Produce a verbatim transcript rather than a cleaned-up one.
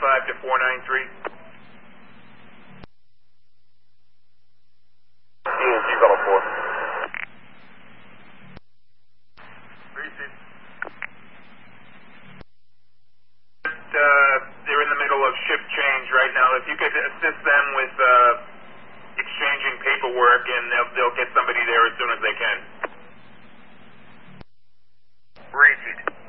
five to four nine three. E and G Fellow four. Receive. Uh, they're in the middle of shift change right now. If you could assist them with uh, exchanging paperwork, and they'll, they'll get somebody there as soon as they can. Repeat.